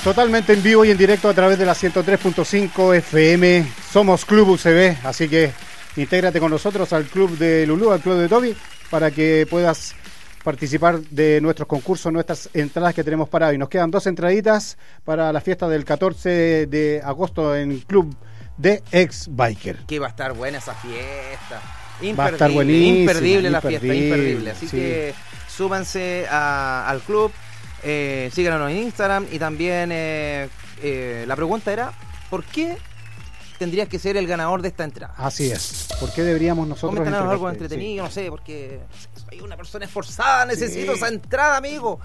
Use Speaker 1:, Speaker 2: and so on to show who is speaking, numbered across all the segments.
Speaker 1: Totalmente en vivo y en directo a través de la 103.5 FM. Somos Club UCB, así que intégrate con nosotros al Club de Lulú, al Club de Toby, para que puedas participar de nuestros concursos, nuestras entradas que tenemos para hoy. Nos quedan 2 entraditas para la fiesta del 14 de agosto en Club de Ex Biker.
Speaker 2: Que va a estar buena esa fiesta.
Speaker 1: Va a estar buenísima.
Speaker 2: Imperdible la fiesta, imperdible. Así
Speaker 1: sí.
Speaker 2: que súbanse al club, síganos en Instagram y también la pregunta era, ¿por qué tendrías que ser el ganador de esta entrada?
Speaker 1: Así es. ¿Por qué deberíamos nosotros
Speaker 2: coméntanos algo entretenido? Sí. No sé, porque soy una persona esforzada, necesito esa entrada, amigo.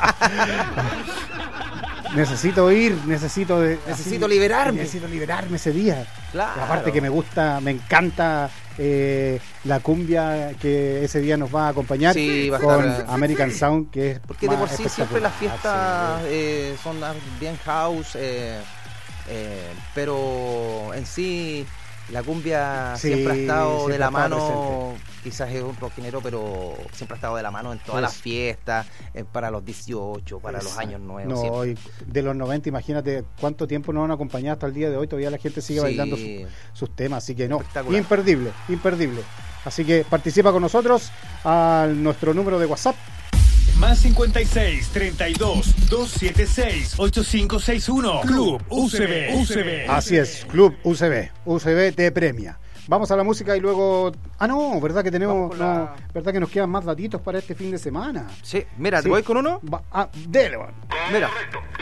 Speaker 1: Necesito ir, necesito
Speaker 2: liberarme.
Speaker 1: Necesito liberarme ese día.
Speaker 2: Claro.
Speaker 1: Aparte que me gusta, me encanta la cumbia que ese día nos va a acompañar,
Speaker 2: sí,
Speaker 1: con American Sound, que es
Speaker 2: porque de por sí siempre las fiestas son bien house, pero en sí la cumbia siempre ha estado de la mano presente. Quizás es un rockinero, pero siempre ha estado de la mano en todas las fiestas, para los 18, para los años nuevos.
Speaker 1: No, y de los 90, imagínate cuánto tiempo nos han acompañado hasta el día de hoy. Todavía la gente sigue bailando sus temas, así que no, imperdible. Así que participa con nosotros a nuestro número de WhatsApp.
Speaker 3: Más 56 32 276 8561. Club UCB.
Speaker 1: Así es, Club UCB. UCB te premia. Vamos a la música y luego... no, ¿verdad que tenemos... No, ¿verdad que nos quedan más datitos para este fin de semana?
Speaker 2: Sí, mira, ¿te voy con uno?
Speaker 1: Dele, bueno.
Speaker 2: Mira.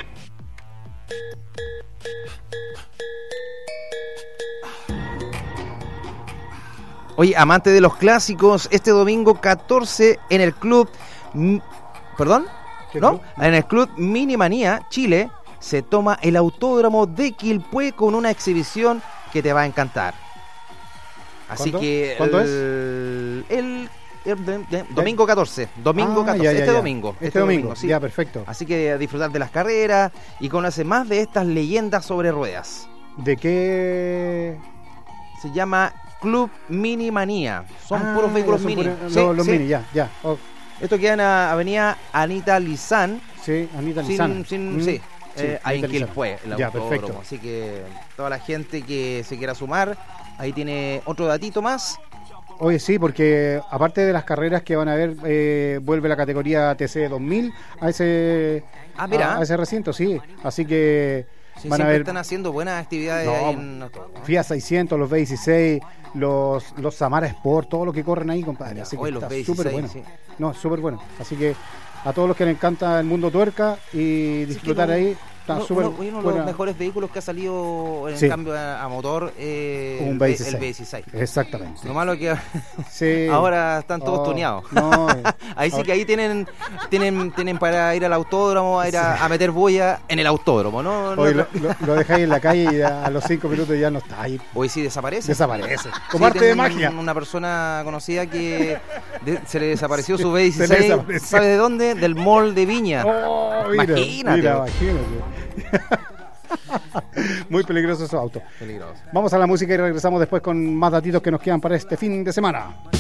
Speaker 2: Oye, amante de los clásicos, este domingo 14 en el club... ¿Perdón? ¿No? En el Club Minimanía, Chile, se toma el autódromo de Quilpué con una exhibición que te va a encantar. Así que...
Speaker 1: ¿Cuándo es?
Speaker 2: El domingo 14. Domingo 14. Este domingo, sí.
Speaker 1: Ya, perfecto.
Speaker 2: Así que a disfrutar de las carreras y conocer más de estas leyendas sobre ruedas.
Speaker 1: ¿De qué?
Speaker 2: Se llama Club Minimanía. Son puros vehículos mini.
Speaker 1: Los mini, ya.
Speaker 2: Esto queda en la avenida Anita Lizán.
Speaker 1: Sí, Anita Lizán.
Speaker 2: Sí, ahí en Quilpué, el
Speaker 1: ya,
Speaker 2: autódromo.
Speaker 1: perfecto.
Speaker 2: Así que toda la gente que se quiera sumar, ahí tiene otro datito más.
Speaker 1: Oye, sí, porque aparte de las carreras que van a haber, vuelve la categoría TC 2000 a ese recinto, sí. Así que van a ver...
Speaker 2: están haciendo buenas actividades ahí en
Speaker 1: FIA 600, los B16, los Samara Sport, todo lo que corren ahí, compadre. Así que está súper bueno. Sí. No, súper bueno. Así que a todos los que les encanta el mundo tuerca y disfrutar ahí, está súper
Speaker 2: bueno. Uno de los mejores vehículos que ha salido en cambio a motor,
Speaker 1: un B16.
Speaker 2: El B16.
Speaker 1: Exactamente.
Speaker 2: Lo malo es que ahora están todos tuneados. Ahí sí que ahí tienen para ir al autódromo, a ir a meter bulla en el autódromo, ¿no?
Speaker 1: Hoy lo dejáis en la calle y a los 5 minutos ya no está ahí.
Speaker 2: Hoy sí desaparece.
Speaker 1: Como arte de magia.
Speaker 2: Una persona conocida que se le desapareció su B16. ¿Sabe de dónde? Del mall de Viña. Imagínate.
Speaker 1: Muy peligroso esos autos.
Speaker 2: Peligroso.
Speaker 1: Vamos a la música y regresamos después con más datitos que nos quedan para este fin de semana.